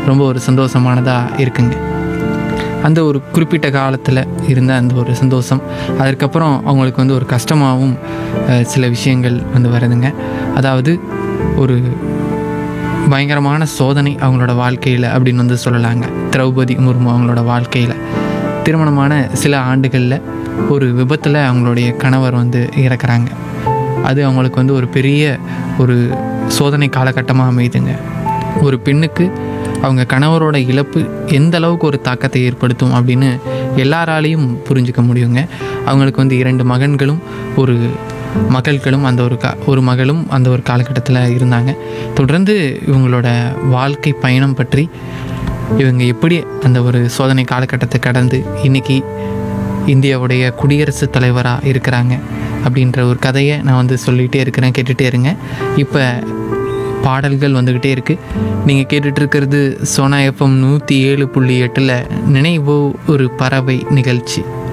ரொம்ப ஒரு சந்தோஷமானதாக இருக்குங்க. அந்த ஒரு குறிப்பிட்ட காலத்தில் இருந்த அந்த ஒரு சந்தோஷம் அதற்கப்புறம் அவங்களுக்கு வந்து ஒரு கஷ்டமாகவும் சில விஷயங்கள் வந்து வருதுங்க. அதாவது ஒரு பயங்கரமான சோதனை அவங்களோட வாழ்க்கையில் அப்படின்னு வந்து சொல்லலாங்க. திரௌபதி முர்மு அவங்களோட வாழ்க்கையில் திருமணமான சில ஆண்டுகளில் ஒரு விபத்தில் அவங்களுடைய கணவர் வந்து இறக்குறாங்க. அது அவங்களுக்கு வந்து ஒரு பெரிய ஒரு சோதனை காலகட்டமாக அமைதுங்க. ஒரு பெண்ணுக்கு அவங்க கணவரோட இழப்பு எந்த அளவுக்கு ஒரு தாக்கத்தை ஏற்படுத்தும் அப்படின்னு எல்லாராலையும் புரிஞ்சுக்க முடியுங்க. அவங்களுக்கு வந்து 2 மகன்களும் ஒரு மகள்களும் ஒரு மகளும் அந்த ஒரு காலகட்டத்தில் இருந்தாங்க. தொடர்ந்து இவங்களோட வாழ்க்கை பயணம் பற்றி இவங்க எப்படி அந்த ஒரு சோதனை காலகட்டத்தை கடந்து இன்றைக்கி இந்தியாவுடைய குடியரசுத் தலைவராக இருக்கிறாங்க அப்படின்ற ஒரு கதையை நான் வந்து சொல்லிகிட்டே இருக்கிறேன். கேட்டுகிட்டே இருங்க. இப்போ பாடல்கள் வந்துக்கிட்டே இருக்குது. நீங்கள் கேட்டுட்ருக்கிறது சோனா எஃப்எம் 107.8 நினைவோ ஒரு பறவை நிகழ்ச்சி.